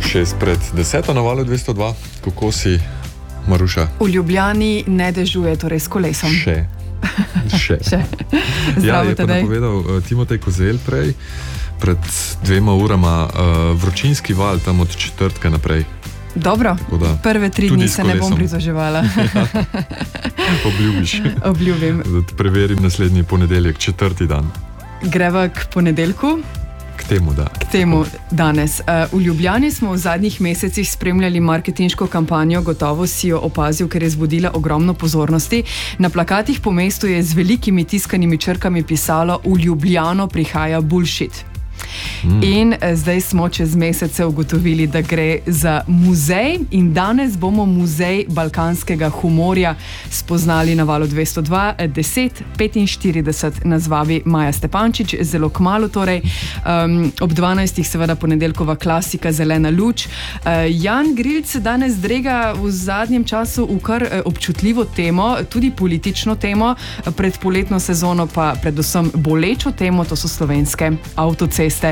6:10 na Valu 202. Kako si, Maruša? V Ljubljani ne dežuje, torej s kolesom. Še. Zdravo, je pa napovedal Timotej Kozelj pred 2 urama vročinski val tam od četrtka naprej. Dobro, prve 3 dni se ne bom pritoževala. Obljubiš. Obljubim. Da te preverim naslednji ponedeljek, 4. dan. Greva k ponedeljku. K temu danes. V Ljubljani smo v zadnjih mesecih spremljali marketinško kampanjo, gotovo si jo opazil, ker je zbudila ogromno pozornosti. Na plakatih po mestu je z velikimi tiskanimi črkami pisalo: v Ljubljano prihaja bullshit. In zdaj smo čez mesece ugotovili, da gre za muzej, in danes bomo muzej balkanskega humorja spoznali na Valu 202, 10:45 nas vabi Maja Stepančič, zelo kmalu torej. Ob 12. seveda ponedeljkova klasika Zelena luč. Jan Grilc danes drega v zadnjem času v kar občutljivo temo, tudi politično temo, pred poletno sezono pa predvsem bolečo temo, to so slovenske avtoceste.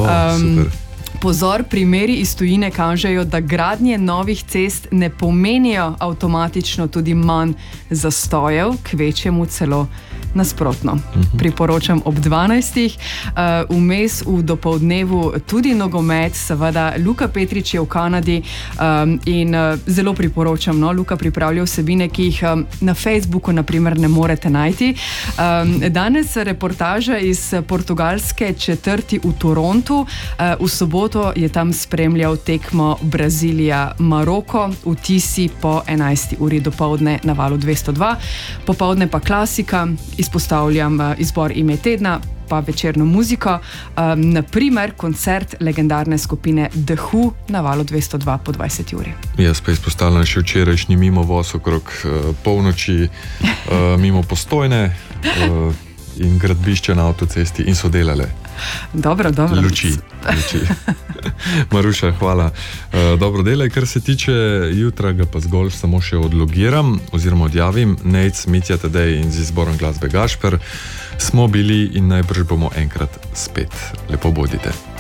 Pozor, primeri iz tujine kažejo, da gradnje novih cest ne pomenijo avtomatično tudi manj zastojev, kvečjemu celo nasprotno. Priporočam ob 12. Vmes v dopoldnevu tudi nogomet, seveda Luka Petrič je v Kanadi in zelo priporočam, Luka pripravlja vsebine, ki jih na Facebooku naprimer ne morete najti. Danes reportaža iz portugalske četrti v Torontu. V soboto je tam spremljal tekmo Brazilija-Maroko, vtisi po 11. uri dopoldne na Valu 202. Popoldne pa klasika, izpostavljam izbor ime tedna, pa večerno muziko, naprimer koncert legendarne skupine The Who na Valu 202 po 20. uri. Jaz pa izpostavljam še včerajšnji mimo voz okrog polnoči, mimo Postojne in gradbišče na avtocesti in so delale. Dobro. Luči. Maruša, hvala. Dobro delaj, kar se tiče jutra, ga pa zgolj samo še odlogiram oziroma odjavim. Nejc, Mitja, Tadej in z izborom glasbe Gašper smo bili in najbrž bomo enkrat spet. Lepo bodite.